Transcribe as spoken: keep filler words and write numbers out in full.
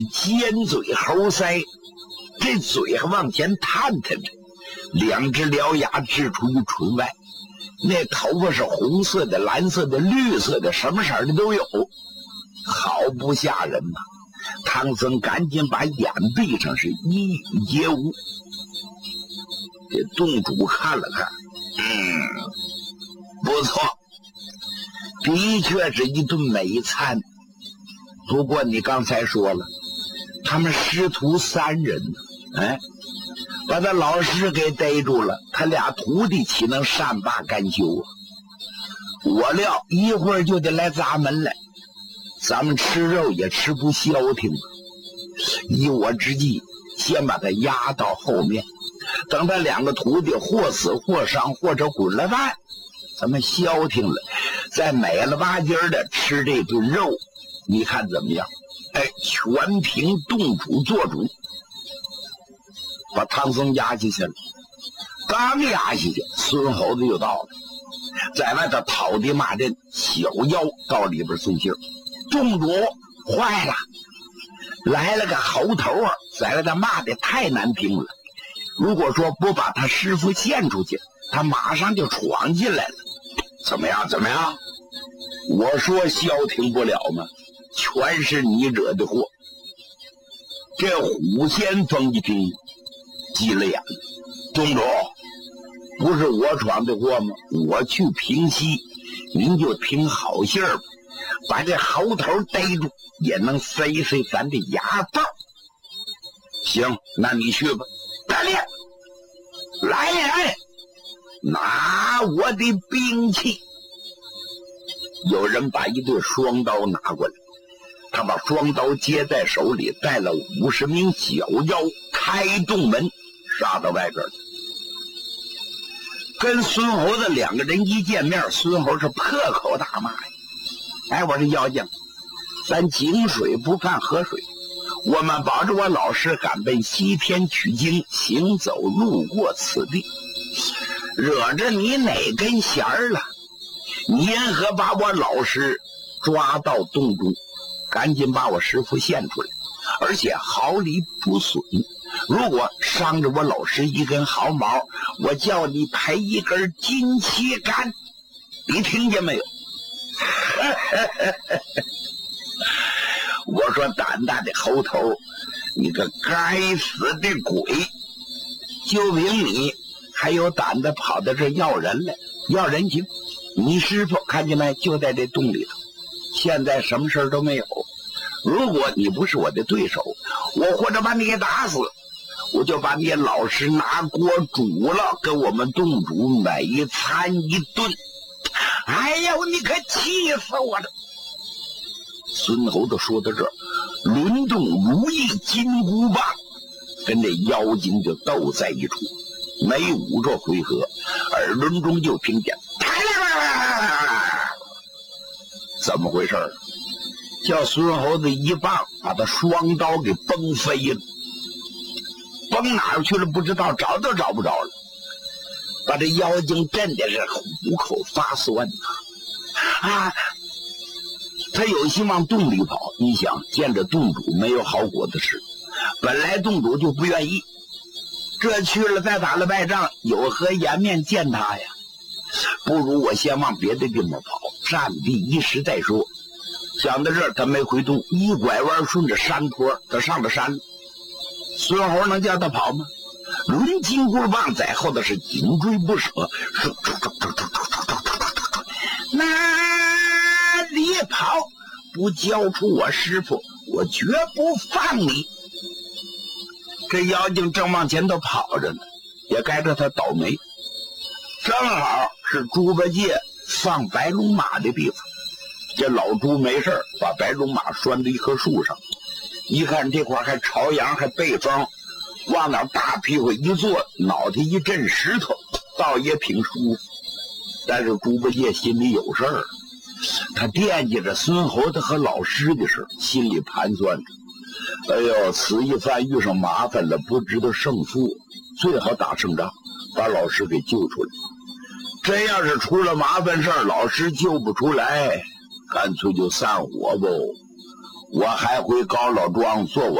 尖嘴猴腮，这嘴还往前探探着，两只獠牙支出于唇外，那头发是红色的、蓝色的、绿色的，什么色的都有，好不吓人呐！唐僧赶紧把眼闭上，是一语皆无。这洞主看了看，嗯，不错，的确是一顿美餐。不过你刚才说了，他们师徒三人，哎，把他老师给逮住了，他俩徒弟岂能善罢甘休啊？我料一会儿就得来砸门来，咱们吃肉也吃不消停。以我之计，先把他压到后面，等他两个徒弟或死或伤，或者滚了蛋，咱们消停了，再美了吧唧的吃这顿肉，你看怎么样？哎，全凭洞主做主。把唐僧压下去了，刚压下去，孙猴子又到了，在外头讨地骂阵，小妖到里边送信儿，洞主坏了，来了个猴头啊，在外头骂的太难听了，如果说不把他师傅献出去，他马上就闯进来了。怎么样怎么样？我说消停不了吗？全是你惹的祸。这虎先锋一听急了眼了，洞主，不是我闯的祸吗？我去平西，您就听好信儿吧，把这猴头逮住，也能塞塞咱的牙道。行，那你去吧。大烈，来人，拿我的兵器。有人把一对双刀拿过来，他把双刀接在手里，带了五十名小妖，开洞门杀到外边。跟孙猴子两个人一见面，孙猴是破口大骂呀！哎，我说妖精，咱井水不犯河水，我们保着我老师赶奔西天取经，行走路过此地，惹着你哪根弦儿了？你因何把我老师抓到洞中？赶紧把我师父献出来，而且毫厘不损。如果伤着我老师一根毫毛，我叫你赔一根金漆杆。你听见没有？我说胆大的猴头，你个该死的鬼，就凭你还有胆子跑到这要人来，要人情。你师父看见没，就在这洞里头，现在什么事都没有。如果你不是我的对手，我或者把你给打死，我就把你老师拿锅煮了，跟我们洞主每餐一顿。哎呦，你可气死我了！孙猴子说到这儿，轮动如意金箍棒，跟这妖精就斗在一处。没五个回合，耳轮中就听见怎么回事？叫孙猴子一棒把他双刀给崩飞了，崩哪儿去了不知道，找都找不着了，把这妖精震的是虎口发酸啊！他有心往洞里跑，你想见着洞主没有好果子吃，本来洞主就不愿意，这去了再打了败仗，有何颜面见他呀？不如我先往别的地方跑，占地一时再说。想到这儿，他没回洞，一拐弯顺着山坡，他上了山了。孙猴能叫他跑吗？抡金箍棒在后头是紧追不舍，哪里跑？不交出我师父，我绝不放你！这妖精正往前头跑着呢，也该着他倒霉。正好是猪八戒放白龙马的地方，这老猪没事把白龙马拴在一棵树上，一看这块还朝阳还背风，往那大屁股一坐，脑袋一震石头，倒也挺舒服。但是猪八戒心里有事儿，他惦记着孙猴子和老师的事，心里盘算着，哎呦，此一番遇上麻烦了，不知道胜负，最好打胜仗，把老师给救出来。真要是出了麻烦事儿，老师救不出来，干脆就散伙不。 我还会告老庄做我